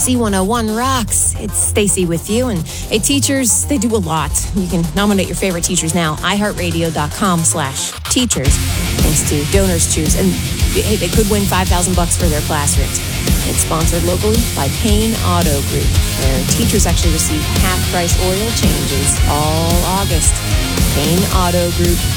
C101 rocks. It's Stacy with you. And hey, teachers, they do a lot. You can nominate your favorite teachers now. iHeartRadio.com/teachers. Thanks to Donors Choose. And hey, they could win $5,000 for their classrooms. It's sponsored locally by Payne Auto Group, where teachers actually receive half-price oil changes all August. Payne Auto Group.